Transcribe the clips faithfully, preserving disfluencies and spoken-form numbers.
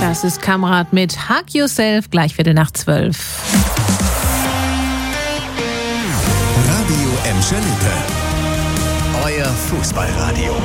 Das ist Kamerad mit Hug Yourself, gleich Viertel nach zwölf. Radio Emscher Lippe. Euer Fußballradio.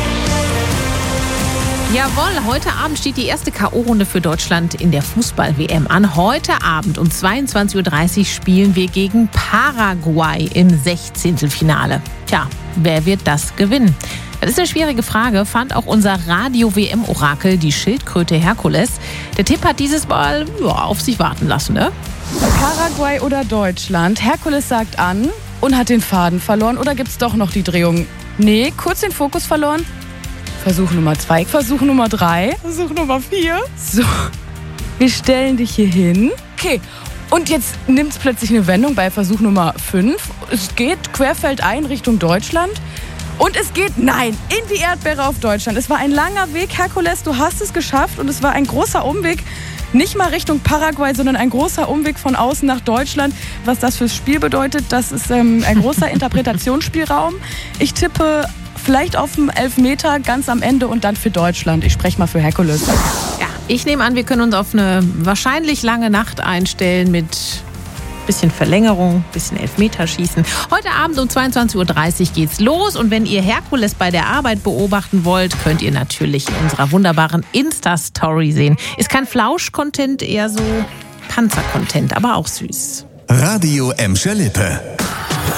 Jawohl, heute Abend steht die erste K O-Runde für Deutschland in der Fußball-W M an. Heute Abend um zweiundzwanzig Uhr dreißig spielen wir gegen Paraguay im Sechzehntelfinale. Tja, wer wird das gewinnen? Das ist eine schwierige Frage, fand auch unser Radio-W M-Orakel, die Schildkröte Herkules. Der Tipp hat dieses Mal ja, auf sich warten lassen, ne? Paraguay oder Deutschland? Herkules sagt an und hat den Faden verloren. Oder gibt's doch noch die Drehung? Nee, kurz den Fokus verloren. Versuch Nummer zwei, Versuch Nummer drei, Versuch Nummer vier. So, wir stellen dich hier hin. Okay, und jetzt nimmt es plötzlich eine Wendung bei Versuch Nummer fünf. Es geht querfeldein Richtung Deutschland. Und es geht, nein, in die Erdbeere auf Deutschland. Es war ein langer Weg, Herkules, du hast es geschafft. Und es war ein großer Umweg, nicht mal Richtung Paraguay, sondern ein großer Umweg von außen nach Deutschland. Was das fürs Spiel bedeutet, das ist ähm, ein großer Interpretationsspielraum. Ich tippe vielleicht auf dem Elfmeter ganz am Ende und dann für Deutschland. Ich spreche mal für Herkules. Ja, ich nehme an, wir können uns auf eine wahrscheinlich lange Nacht einstellen mit bisschen Verlängerung, bisschen Elfmeterschießen. Heute Abend um zweiundzwanzig Uhr dreißig geht's los und wenn ihr Herkules bei der Arbeit beobachten wollt, könnt ihr natürlich in unserer wunderbaren Insta-Story sehen. Ist kein Flausch-Content, eher so Panzer-Content, aber auch süß. Radio Emscher Lippe.